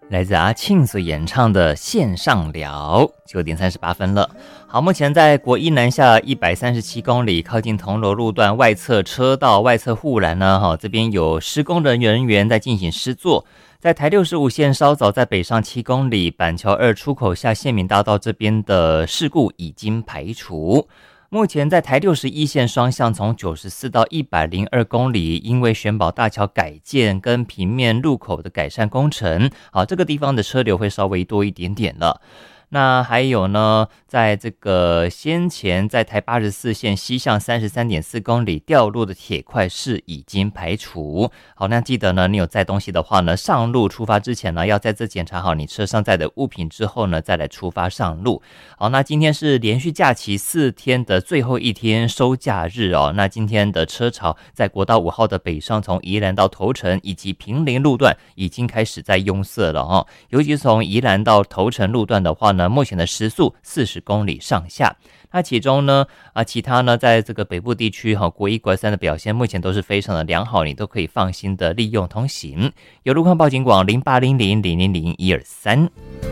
来自阿庆所演唱的线上聊，9点38分了。好，目前在国一南下137公里，靠近铜锣路段外侧车道外侧护栏呢，这边有施工的人员在进行施作。在台65线稍早在北上7公里，板桥2出口下县民大道这边的事故已经排除。目前在台61线双向从94到102公里，因为玄宝大桥改建跟平面路口的改善工程，好，这个地方的车流会稍微多一点点了。那还有呢，在这个先前在台84线西向33.4公里掉落的铁块是已经排除。好，那记得呢，你有载东西的话呢，上路出发之前呢，要再次检查好你车上载的物品之后呢，再来出发上路。好，那今天是连续假期4天的最后一天收假日哦。那今天的车潮在国道5号的北上，从宜兰到头城以及坪林路段已经开始在拥塞了哦。尤其是从宜兰到头城路段的话呢，目前的时速40公里上下。那其中呢，其他呢，在这个北部地区国1、国3的表现目前都是非常的良好，你都可以放心的利用通行。有路况报警广0800000123。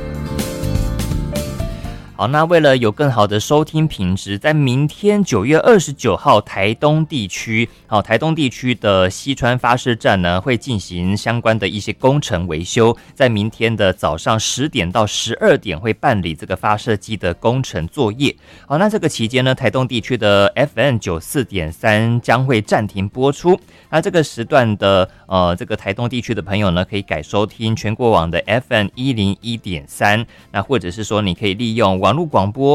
好，那为了有更好的收听品质，在明天9月29号台东地区的西川发射站呢，会进行相关的一些工程维修，在明天的早上10点到12点会办理这个发射机的工程作业。好，那这个期间呢，台东地区的 FM94.3 将会暂停播出。那这个时段的这个台东地区的朋友呢，可以改收听全国网的 FM101.3，那或者是说你可以利用网络广播